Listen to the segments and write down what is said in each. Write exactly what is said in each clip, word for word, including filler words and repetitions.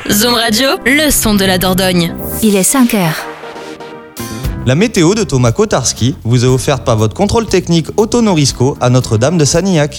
Zoom Radio, le son de la Dordogne. Il est cinq heures. La météo de Thomas Kotarski vous est offerte par votre contrôle technique Auto Norisco à Notre-Dame de Sanilhac.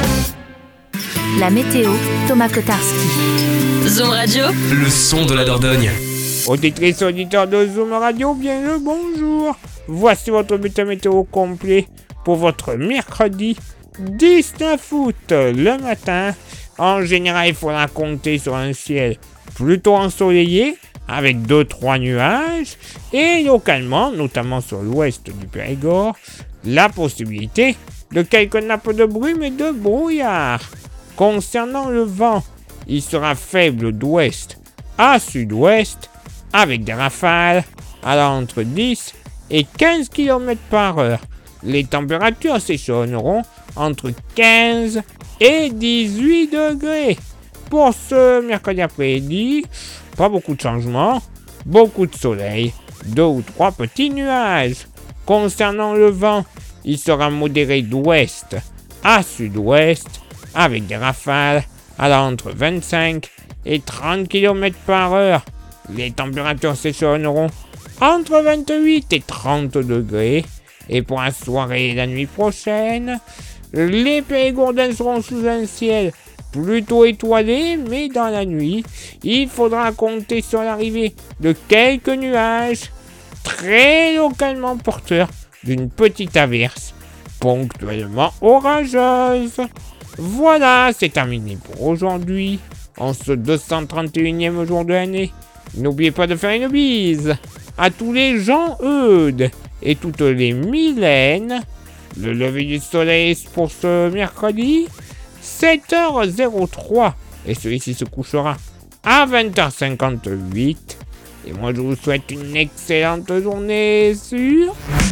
La météo, Thomas Kotarski. Zoom Radio, le son de la Dordogne. Auditrices et auditeurs de Zoom Radio, bien le bonjour. Voici votre bulletin météo complet pour votre mercredi dix-neuf août. Le matin, en général, il faudra compter sur un ciel plutôt ensoleillé avec deux trois nuages et localement, notamment sur l'ouest du Périgord, la possibilité de quelques nappes de brume et de brouillard. Concernant le vent, il sera faible d'ouest à sud-ouest avec des rafales allant entre dix et quinze kilomètres par heure. Les températures s'échelonneront entre quinze et dix-huit degrés. Pour ce mercredi après-midi, pas beaucoup de changements, beaucoup de soleil, deux ou trois petits nuages. Concernant le vent, il sera modéré d'ouest à sud-ouest avec des rafales allant entre vingt-cinq et trente kilomètres par heure. Les températures s'échelonneront entre vingt-huit et trente degrés. Et pour la soirée et la nuit prochaine, les Périgourdins seront sous un ciel plutôt étoilé, mais dans la nuit, il faudra compter sur l'arrivée de quelques nuages très localement porteurs d'une petite averse, ponctuellement orageuse. Voilà, c'est terminé pour aujourd'hui, en ce deux cent trente et unième jour de l'année. N'oubliez pas de faire une bise à tous les Jean-Eudes et toutes les Mylènes. Le lever du soleil pour ce mercredi, sept heures trois, et celui-ci se couchera à vingt heures cinquante-huit. Et moi je vous souhaite une excellente journée sur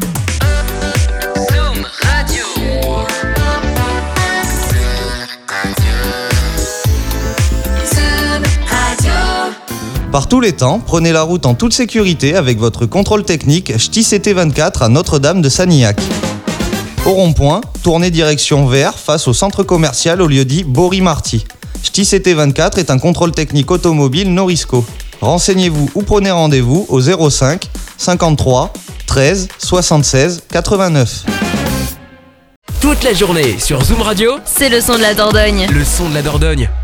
Zoom Radio. Zoom Radio. Par tous les temps, prenez la route en toute sécurité avec votre contrôle technique Ch'ti C T vingt-quatre à Notre-Dame de Sanilhac. Au rond-point, tournez direction vers face au centre commercial au lieu-dit Bory-Marty. Ch'ti C T vingt-quatre est un contrôle technique automobile Norisco. Renseignez-vous ou prenez rendez-vous au zéro cinq cinquante-trois treize soixante-seize quatre-vingt-neuf. Toute la journée sur Zoom Radio, C'est le son de la Dordogne. le son de la Dordogne.